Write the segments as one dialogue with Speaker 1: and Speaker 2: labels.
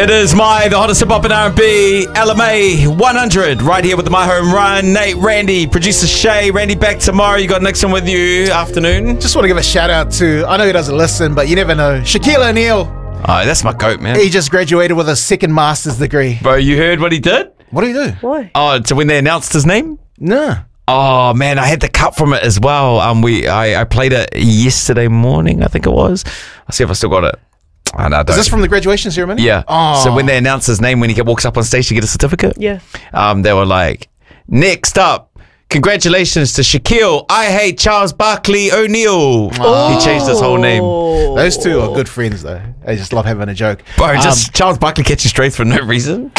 Speaker 1: It is the hottest hip-hop and R&B, LMA 100, right here with the My Home Run. Nate, Randy, producer Shay. Randy back tomorrow. You got Nixon with you afternoon.
Speaker 2: Just want to give a shout out to, I know he doesn't listen, but you never know, Shaquille O'Neal.
Speaker 1: Oh, that's my goat, man.
Speaker 2: He just graduated with a second master's degree.
Speaker 1: Bro, you heard what he did?
Speaker 2: What do you do?
Speaker 3: Why?
Speaker 1: Oh, so when they announced his name?
Speaker 2: No.
Speaker 1: Oh, man, I had the cut from it as well. I played it yesterday morning, I think it was. I'll see if I still got it. Oh, no,
Speaker 2: Is this from the graduation ceremony?
Speaker 1: Yeah.
Speaker 2: Oh.
Speaker 1: So when they announced his name, when he walks up on stage to get a certificate,
Speaker 3: Yeah.
Speaker 1: They were like, next up, congratulations to Shaquille. I hate Charles Barkley O'Neal. He changed his whole name.
Speaker 2: Those two are good friends, though. They just love having a joke.
Speaker 1: Bro, just Charles Barkley catches strays for no reason.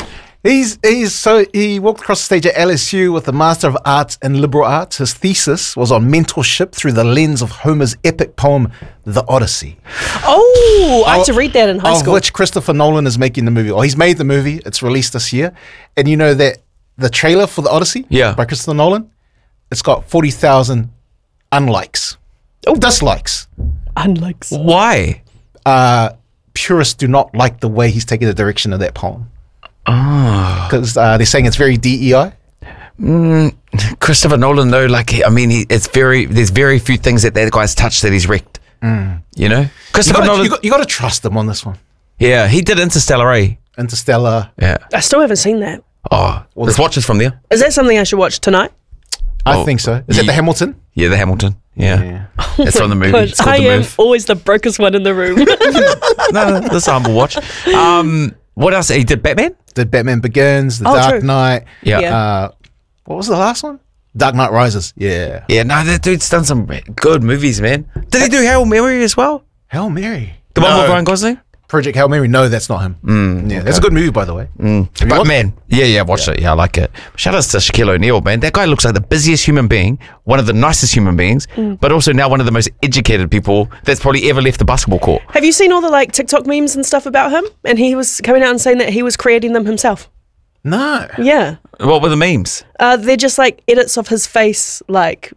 Speaker 2: He walked across the stage at LSU with a Master of Arts in Liberal Arts. His thesis was on mentorship through the lens of Homer's epic poem, The Odyssey.
Speaker 3: Oh, I had to read that in high
Speaker 2: Of
Speaker 3: school.
Speaker 2: which Christopher Nolan is making the movie. Or he's made the movie. It's released this year. And you know that the trailer for The Odyssey by Christopher Nolan, it's got 40,000 unlikes.
Speaker 3: Oh.
Speaker 2: Dislikes.
Speaker 3: Unlikes.
Speaker 1: Why?
Speaker 2: Purists do not like the way he's taking the direction of that poem.
Speaker 1: Oh.
Speaker 2: Because they're saying it's very DEI.
Speaker 1: Christopher Nolan, though, there's very few things that guy's touched that he's wrecked. You know? Christopher Nolan.
Speaker 2: You got to trust him on this one.
Speaker 1: Yeah, he did Interstellar, eh?
Speaker 2: Interstellar.
Speaker 1: Yeah.
Speaker 3: I still haven't seen that.
Speaker 1: Oh, let's watch it from there.
Speaker 3: Is that something I should watch tonight?
Speaker 2: I think so. Is that the Hamilton?
Speaker 1: Yeah, the Hamilton. Yeah. It's from the movie.
Speaker 3: God,
Speaker 1: It's called
Speaker 3: I
Speaker 1: The
Speaker 3: am
Speaker 1: Move.
Speaker 3: always the brokest one in the room.
Speaker 1: No, this is a humble watch. What else? He did Batman?
Speaker 2: Did Batman Begins, The
Speaker 3: Oh,
Speaker 2: Dark
Speaker 3: true.
Speaker 2: Knight.
Speaker 1: Yeah.
Speaker 2: What was the last one? Dark Knight Rises. Yeah.
Speaker 1: Yeah, no, that dude's done some good movies, man. Did he do Hail Mary as well?
Speaker 2: Hail Mary.
Speaker 1: The one with Ryan Gosling?
Speaker 2: Project Hail Mary. No, that's not him. Yeah, that's a good movie, by the way.
Speaker 1: But man, I watched it. Yeah, I like it. Shout out to Shaquille O'Neal, man. That guy looks like the busiest human being, one of the nicest human beings, but also now one of the most educated people that's probably ever left the basketball court.
Speaker 3: Have you seen all the TikTok memes and stuff about him? And he was coming out and saying that he was creating them himself.
Speaker 2: No.
Speaker 3: Yeah.
Speaker 1: What were the memes?
Speaker 3: They're just edits of his face,